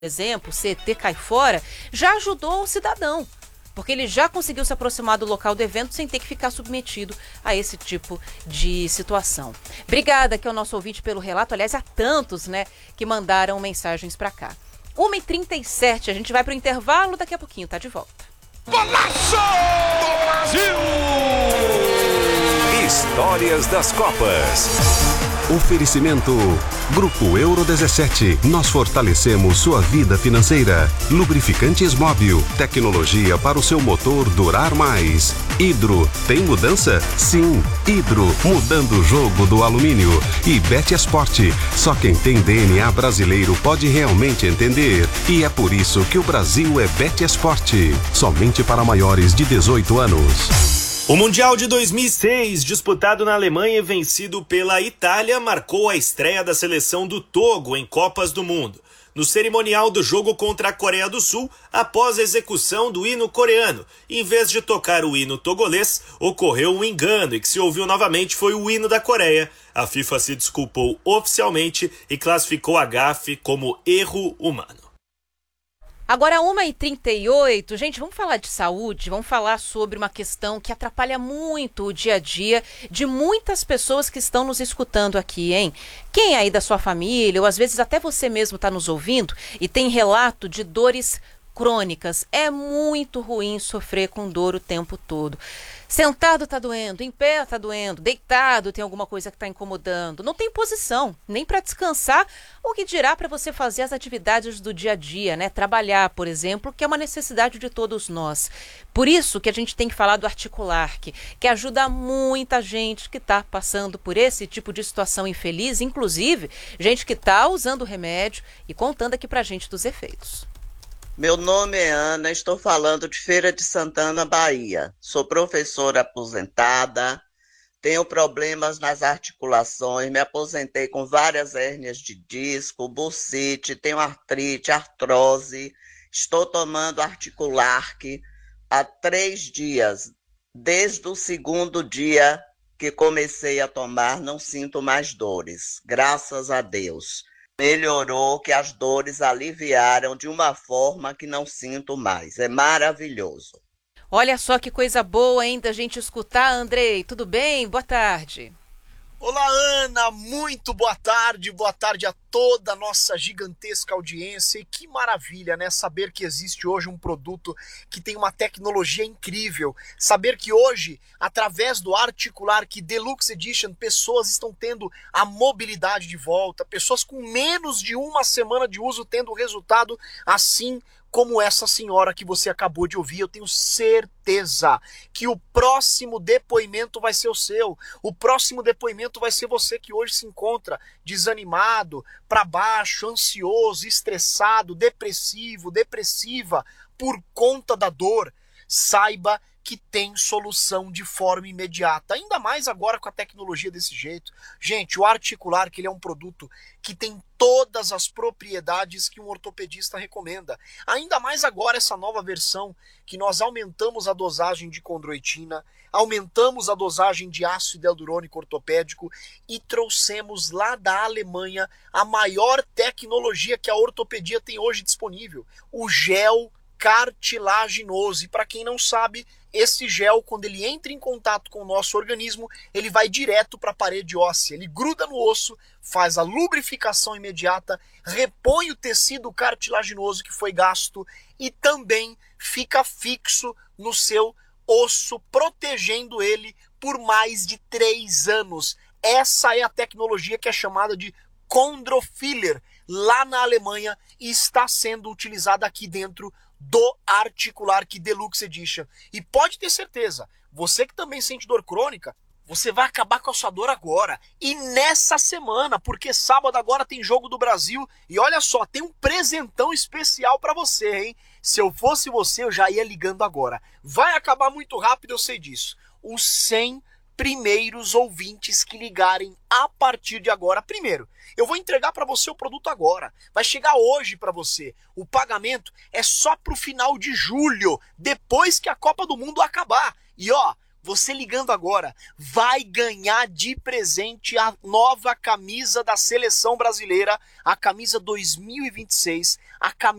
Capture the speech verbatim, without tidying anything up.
exemplo, C T cai fora, já ajudou o cidadão, porque ele já conseguiu se aproximar do local do evento sem ter que ficar submetido a esse tipo de situação. Obrigada aqui ao nosso ouvinte pelo relato, aliás, há tantos, né, que mandaram mensagens para cá. uma e trinta e sete, a gente vai para o intervalo, daqui a pouquinho tá de volta. Golaço do Brasil! Histórias das Copas. Oferecimento Grupo Euro dezessete. Nós fortalecemos sua vida financeira. Lubrificantes Móbil. Tecnologia para o seu motor durar mais. Hidro. Tem mudança? Sim. Hidro. Mudando o jogo do alumínio. E Betesport. Só quem tem D N A brasileiro pode realmente entender. E é por isso que o Brasil é Betesport. Somente para maiores de dezoito anos. O Mundial de dois mil e seis, disputado na Alemanha e vencido pela Itália, marcou a estreia da seleção do Togo em Copas do Mundo. No cerimonial do jogo contra a Coreia do Sul, após a execução do hino coreano, em vez de tocar o hino togolês, ocorreu um engano e que se ouviu novamente foi o hino da Coreia. A FIFA se desculpou oficialmente e classificou a gafe como erro humano. Agora, uma e trinta e oito, gente, vamos falar de saúde, vamos falar sobre uma questão que atrapalha muito o dia a dia de muitas pessoas que estão nos escutando aqui, hein? Quem aí da sua família, ou às vezes até você mesmo está nos ouvindo e tem relato de dores crônicas. É muito ruim sofrer com dor o tempo todo. Sentado tá doendo, em pé tá doendo, deitado tem alguma coisa que tá incomodando. Não tem posição, nem para descansar, o que dirá para você fazer as atividades do dia a dia, né? Trabalhar, por exemplo, que é uma necessidade de todos nós. Por isso que a gente tem que falar do Articulark, que ajuda muita gente que está passando por esse tipo de situação infeliz, inclusive gente que está usando o remédio e contando aqui pra gente dos efeitos. Meu nome é Ana, estou falando de Feira de Santana, Bahia. Sou professora aposentada, tenho problemas nas articulações, me aposentei com várias hérnias de disco, bursite, tenho artrite, artrose. Estou tomando Articulark há três dias. Desde o segundo dia que comecei a tomar, não sinto mais dores, graças a Deus. Melhorou, que as dores aliviaram de uma forma que não sinto mais. É maravilhoso. Olha só que coisa boa, hein, da gente escutar, Andrei. Tudo bem? Boa tarde. Olá, Ana, muito boa tarde, boa tarde a toda a nossa gigantesca audiência e que maravilha, né, saber que existe hoje um produto que tem uma tecnologia incrível, saber que hoje, através do Articulark Deluxe Edition, pessoas estão tendo a mobilidade de volta, pessoas com menos de uma semana de uso tendo resultado assim como essa senhora que você acabou de ouvir. Eu tenho certeza que o próximo depoimento vai ser o seu. O próximo depoimento vai ser você que hoje se encontra desanimado, para baixo, ansioso, estressado, depressivo, depressiva, por conta da dor. Saiba que tem solução de forma imediata, ainda mais agora com a tecnologia desse jeito. Gente, o Articulark, ele é um produto que tem todas as propriedades que um ortopedista recomenda. Ainda mais agora essa nova versão, que nós aumentamos a dosagem de condroitina, aumentamos a dosagem de ácido hialurônico ortopédico e trouxemos lá da Alemanha a maior tecnologia que a ortopedia tem hoje disponível, o gel cartilaginoso. E para quem não sabe, esse gel, quando ele entra em contato com o nosso organismo, ele vai direto para a parede óssea, ele gruda no osso, faz a lubrificação imediata, repõe o tecido cartilaginoso que foi gasto e também fica fixo no seu osso, protegendo ele por mais de três anos. Essa é a tecnologia que é chamada de Chondrofiller, lá na Alemanha, e está sendo utilizada aqui dentro do Articulark Deluxe Edition. E pode ter certeza, você que também sente dor crônica, você vai acabar com a sua dor agora. E nessa semana, porque sábado agora tem Jogo do Brasil. E olha só, tem um presentão especial para você, hein? Se eu fosse você, eu já ia ligando agora. Vai acabar muito rápido, eu sei disso. Os cem primeiros ouvintes que ligarem a partir de agora. Primeiro, eu vou entregar para você o produto agora. Vai chegar hoje para você. O pagamento é só para o final de julho, depois que a Copa do Mundo acabar. E ó, Você ligando agora vai ganhar de presente a nova camisa da Seleção Brasileira, a camisa dois mil e vinte e seis, a camisa